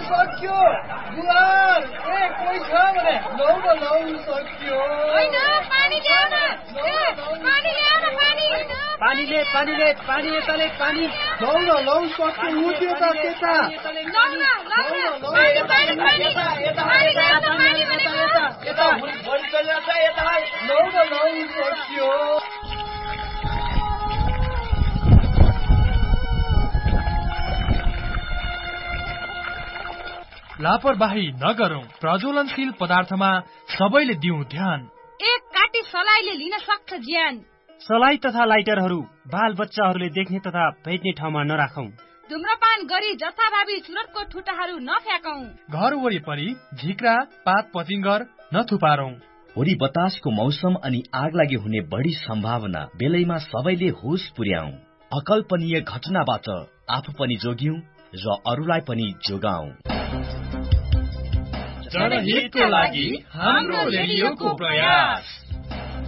सक्यो दुवार कोही छ भने लौ सक्यो हैन पानी ल्याउन पानी ल्याउन पानी पानी यताले पानी लौ सक्यो उठ्यो त त्यता लौ सक्यो लापरवाही नगरौं प्रज्वलनशील पदार्थमा सबैले दिउँ ध्यान एक काटी सलाईले लिन सक्छ ज्यान सलाई तथा लाइटरहरू बाल बच्चाहरूले देख्ने तथा भेट्ने ठाउँमा नराखौं धुम्रपान गरी जथाभावी सुरतको ठुटाहरू नफ्याकौं घर वरिपरि झिक्रा पात पतिंगर नथुपारौं होरी बतासको मौसम अनि आगलागी हुने बढी सम्भावना बेलैमा सबैले होस पुर्याऊ अकल्पनीय घटनाबाट आफू पनि जोगियौं र अरूलाई पनि जोगाऊ जनहितको लागि हाम्रो रेडियोको प्रयास